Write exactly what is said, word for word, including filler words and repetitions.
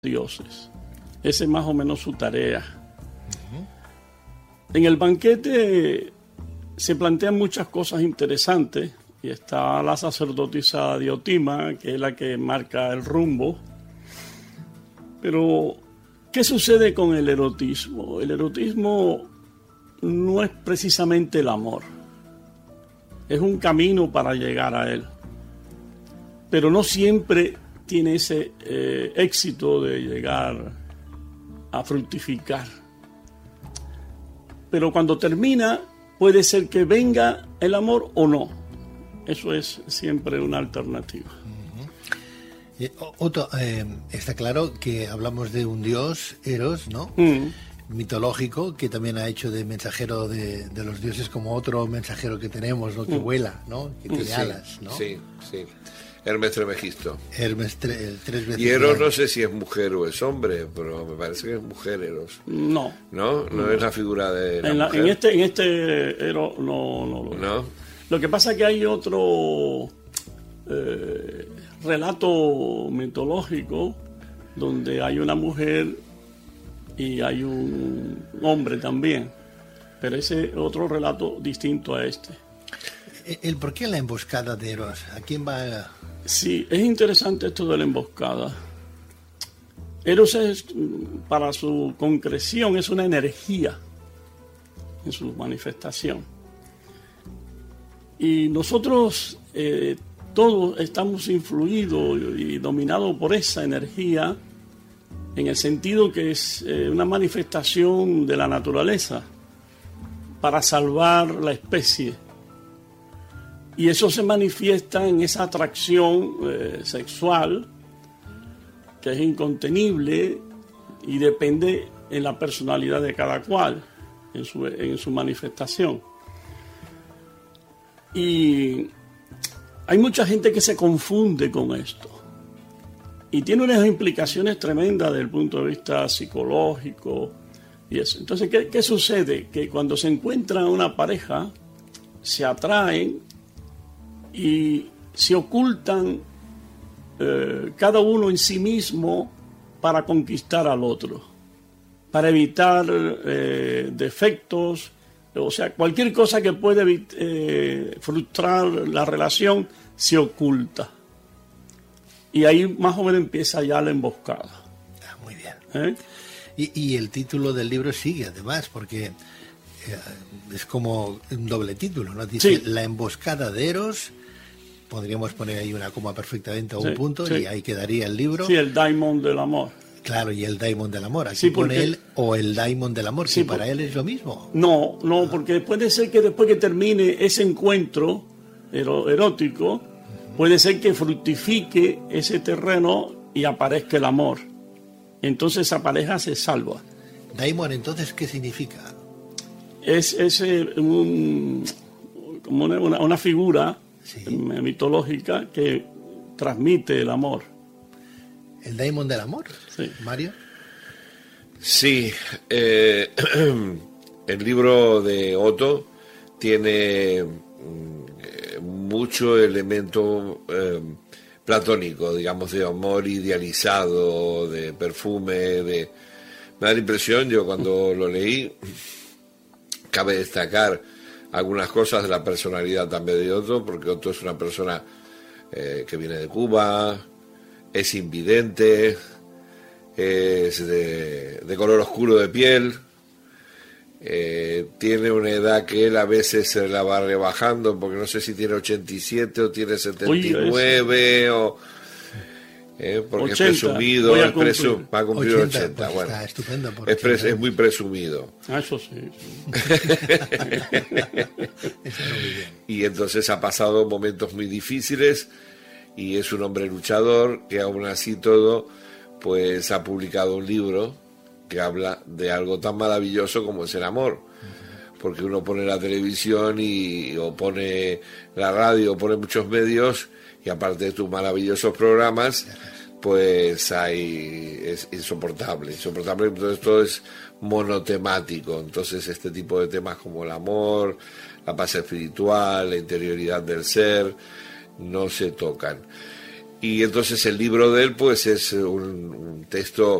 dioses. Esa es más o menos su tarea. Uh-huh. En el banquete se plantean muchas cosas interesantes y está la sacerdotisa Diotima, que es la que marca el rumbo. Pero, ¿qué sucede con el erotismo? El erotismo no es precisamente el amor. Es un camino para llegar a él. Pero no siempre tiene ese eh, éxito de llegar a fructificar. Pero cuando termina, puede ser que venga el amor o no. Eso es siempre una alternativa. Uh-huh. eh, Otto, eh, está claro que hablamos de un dios, Eros, ¿no? Mm. Mitológico, que también ha hecho de mensajero de, de los dioses como otro mensajero que tenemos, ¿no? Que mm. vuela, ¿no? Que tiene sí, alas, ¿no? Sí, sí. Hermes Trismegisto. Hermes tre- tres veces. Y Eros no sé si es mujer o es hombre, pero me parece que es mujer Eros. No. ¿No? No, no. Es la figura de la en, la, mujer. en este, en este Eros no, no lo ¿No? Lo que pasa es que hay otro eh, relato mitológico donde hay una mujer y hay un hombre también, pero ese otro relato distinto a este. ¿El por qué la emboscada de Eros? ¿A quién va a... Sí, es interesante esto de la emboscada. Eros es, para su concreción, es una energía en su manifestación. Y nosotros eh, todos estamos influidos y dominados por esa energía, en el sentido que es eh, una manifestación de la naturaleza para salvar la especie. Y eso se manifiesta en esa atracción eh, sexual que es incontenible y depende en la personalidad de cada cual, en su, en su manifestación. Y hay mucha gente que se confunde con esto. Y tiene unas implicaciones tremendas desde el punto de vista psicológico y eso. Entonces, ¿qué, qué sucede? Que cuando se encuentra una pareja, se atraen y se ocultan eh, cada uno en sí mismo para conquistar al otro, para evitar eh, defectos, o sea, cualquier cosa que puede eh, frustrar la relación se oculta. Y ahí más o menos empieza ya la emboscada. Ah, muy bien. ¿Eh? Y, y el título del libro sigue, además, porque eh, es como un doble título, ¿no? Dice, sí. La emboscada de Eros. Podríamos poner ahí una coma perfectamente o un sí, punto sí. Y ahí quedaría el libro. Sí, el Daimon del amor. Claro, y el Daimon del amor. Aquí sí, pone porque... él o el Daimon del amor, sí, que para por... él es lo mismo. No, no, porque puede ser que después que termine ese encuentro erótico, uh-huh. puede ser que fructifique ese terreno y aparezca el amor. Entonces esa pareja se salva. Daimon, entonces, ¿qué significa? Es, es un, como una, una, una figura sí. mitológica que transmite el amor. ¿El Daimon del amor? Sí. ¿Mario? Sí. Eh, el libro de Otto tiene eh, mucho elemento eh, platónico, digamos, de amor idealizado, de perfume, de... Me da la impresión, yo cuando lo leí, cabe destacar algunas cosas de la personalidad también de Otto, porque Otto es una persona eh, que viene de Cuba, es invidente, es de, de color oscuro de piel, eh, tiene una edad que él a veces se la va rebajando, porque no sé si tiene ochenta y siete o tiene setenta y nueve, Oye, o... Eh, porque ochenta, es presumido, es presu- va a cumplir ochenta, ochenta pues bueno, está estupendo es, pres- es muy presumido. Ah, eso sí. sí. Y entonces ha pasado momentos muy difíciles y es un hombre luchador que aún así todo pues ha publicado un libro que habla de algo tan maravilloso como es el amor. Porque uno pone la televisión y, o pone la radio o pone muchos medios y aparte de tus maravillosos programas pues hay es insoportable, insoportable, entonces todo es monotemático, entonces este tipo de temas como el amor, la paz espiritual, la interioridad del ser, no se tocan. Y entonces el libro de él pues es un, un texto